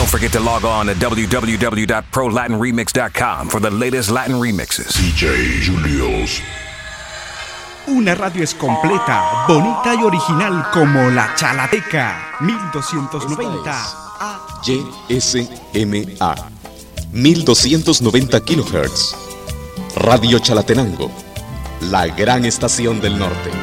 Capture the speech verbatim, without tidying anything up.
Don't forget to log on to w w w dot pro latin remix dot com for the latest Latin remixes. D J Julius. Una radio es completa, bonita y original como la Chalateca mil doscientos noventa A. Y S M A mil doscientos noventa kilohertz. Radio Chalatenango, la gran estación del norte.